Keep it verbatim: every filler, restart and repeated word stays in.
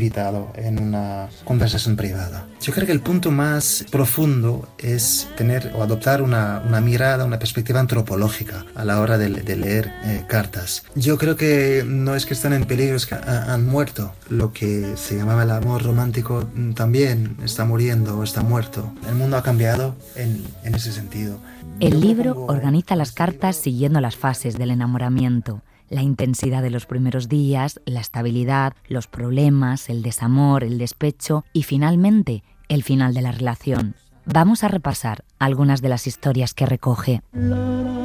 invitado en una conversación privada. Yo creo que el punto más profundo es tener o adoptar una, una mirada, una perspectiva antropológica a la hora de, de leer eh, cartas. Yo creo que no es que están en peligro, es que ha, han muerto. Lo que se llamaba el amor romántico también está muriendo o está muerto. El mundo ha cambiado en, en ese sentido. El libro organiza las cartas siguiendo las fases del enamoramiento. La intensidad de los primeros días, la estabilidad, los problemas, el desamor, el despecho y finalmente el final de la relación. Vamos a repasar algunas de las historias que recoge.